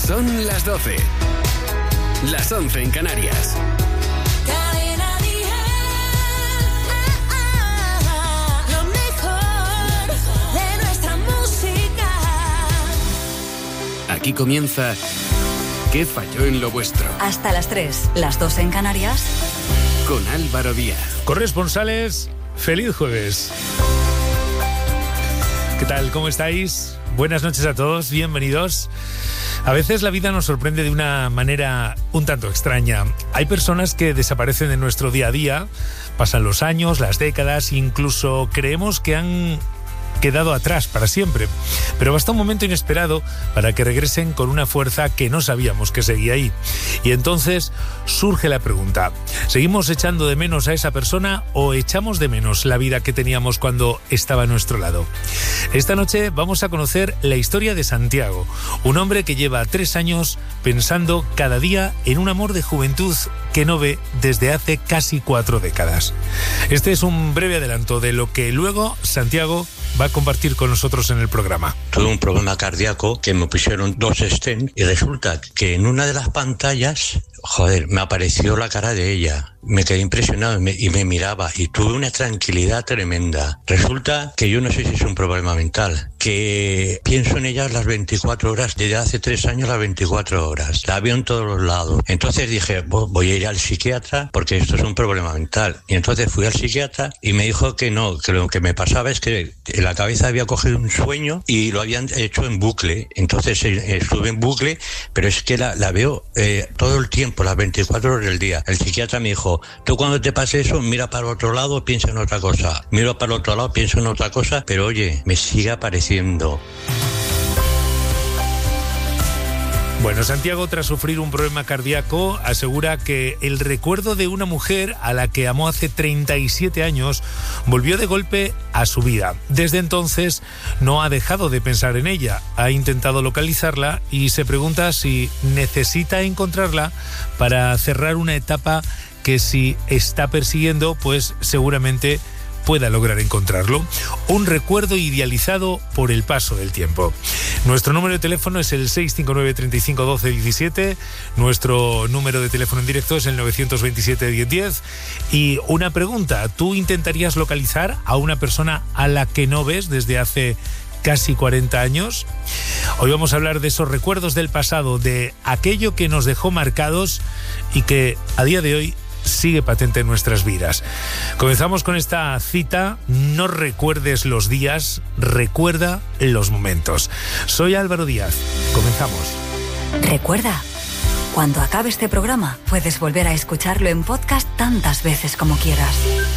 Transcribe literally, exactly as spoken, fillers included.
Son las doce. Las once en Canarias. Lo mejor de nuestra música. Aquí comienza ¿Qué falló en lo vuestro? Hasta las tres, las doce en Canarias. Con Álvaro Díaz. Corresponsales, feliz jueves. ¿Qué tal? ¿Cómo estáis? Buenas noches a todos, bienvenidos. A veces la vida nos sorprende de una manera un tanto extraña. Hay personas que desaparecen de nuestro día a día, pasan los años, las décadas, incluso creemos que han quedado atrás para siempre. Pero basta un momento inesperado para que regresen con una fuerza que no sabíamos que seguía ahí. Y entonces surge la pregunta: ¿seguimos echando de menos a esa persona o echamos de menos la vida que teníamos cuando estaba a nuestro lado? Esta noche vamos a conocer la historia de Santiago, un hombre que lleva tres años pensando cada día en un amor de juventud que no ve desde hace casi cuatro décadas. Este es un breve adelanto de lo que luego Santiago va a compartir con nosotros en el programa. Tuve un problema cardíaco que me pusieron dos stents y resulta que en una de las pantallas, joder, me apareció la cara de ella. Me quedé impresionado y me, y me miraba y tuve una tranquilidad tremenda. Resulta que yo no sé si es un problema mental, que pienso en ella las veinticuatro horas, desde hace tres años las veinticuatro horas. La veo en todos los lados. Entonces dije, voy a ir al psiquiatra porque esto es un problema mental. Y entonces fui al psiquiatra y me dijo que no, que lo que me pasaba es que en la cabeza había cogido un sueño y lo habían hecho en bucle. Entonces eh, estuve en bucle, pero es que la, la veo eh, todo el tiempo, las veinticuatro horas del día. El psiquiatra me dijo, tú cuando te pase eso, mira para otro lado, piensa en otra cosa. Miro para el otro lado, pienso en otra cosa, pero oye, me sigue apareciendo. Bueno, Santiago, tras sufrir un problema cardíaco, asegura que el recuerdo de una mujer a la que amó hace treinta y siete años volvió de golpe a su vida. Desde entonces no ha dejado de pensar en ella, ha intentado localizarla y se pregunta si necesita encontrarla para cerrar una etapa que, si está persiguiendo, pues seguramente pueda lograr encontrarlo. Un recuerdo idealizado por el paso del tiempo. Nuestro número de teléfono es el seis cinco nueve, treinta y cinco, doce, diecisiete. Nuestro número de teléfono en directo es el novecientos veintisiete, diez, diez. Y una pregunta: ¿tú intentarías localizar a una persona a la que no ves desde hace casi cuarenta años? Hoy vamos a hablar de esos recuerdos del pasado, de aquello que nos dejó marcados y que a día de hoy sigue patente en nuestras vidas. Comenzamos con esta cita: no recuerdes los días, recuerda los momentos. Soy Álvaro Díaz. Comenzamos. Recuerda, cuando acabe este programa puedes volver a escucharlo en podcast tantas veces como quieras.